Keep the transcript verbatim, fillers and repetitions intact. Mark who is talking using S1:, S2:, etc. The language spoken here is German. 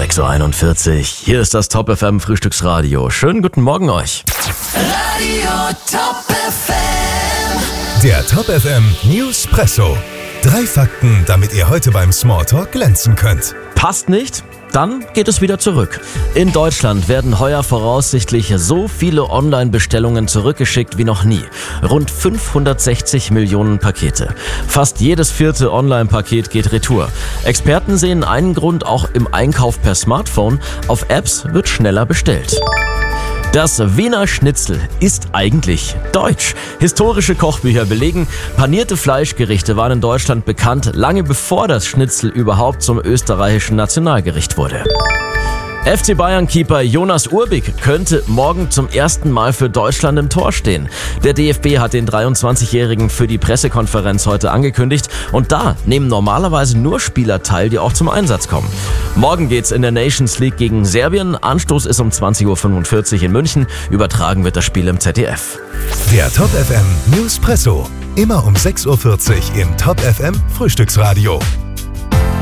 S1: sechs Uhr einundvierzig. Hier ist das Top F M Frühstücksradio. Schönen guten Morgen euch.
S2: Radio Top F M.
S3: Der Top F M Newspresso. Drei Fakten, damit ihr heute beim Smalltalk glänzen könnt.
S1: Passt nicht? Dann geht es wieder zurück. In Deutschland werden heuer voraussichtlich so viele Online-Bestellungen zurückgeschickt wie noch nie. Rund fünfhundertsechzig Millionen Pakete. Fast jedes vierte Online-Paket geht retour. Experten sehen einen Grund auch im Einkauf per Smartphone. Auf Apps wird schneller bestellt. Das Wiener Schnitzel ist eigentlich deutsch. Historische Kochbücher belegen, panierte Fleischgerichte waren in Deutschland bekannt, lange bevor das Schnitzel überhaupt zum österreichischen Nationalgericht wurde. F C Bayern-Keeper Jonas Urbik könnte morgen zum ersten Mal für Deutschland im Tor stehen. Der D F B hat den dreiundzwanzigjährigen für die Pressekonferenz heute angekündigt und da nehmen normalerweise nur Spieler teil, die auch zum Einsatz kommen. Morgen geht's in der Nations League gegen Serbien. Anstoß ist um zwanzig Uhr fünfundvierzig in München. Übertragen wird das Spiel im Z D F.
S3: Der Top F M Newspresso. Immer um sechs Uhr vierzig im Top F M Frühstücksradio.